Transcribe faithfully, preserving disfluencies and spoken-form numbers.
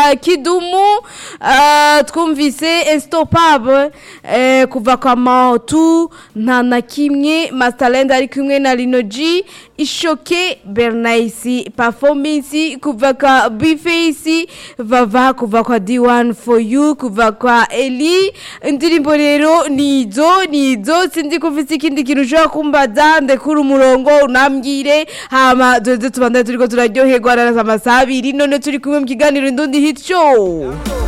kwa Kidumu, uh, twumvise Unstoppable uh, kuva kwa Maotu, nta na kimwe, Masterland ari kumwe na Lino G, Ishoke, Bernaisi, Performance kuva kwa B-Face, Vava kuva kwa D one for you, kuva kwa Eli. Indirimbo rero nizo nizo, sindi kufisi ikindi kintu ushobora kumbaza, ndekura umurongo unambwire hama tuze tubandane turiko turaryoherwa na amasaha abiri, none turi kumwe mu kiganiro Indundi Hit Show.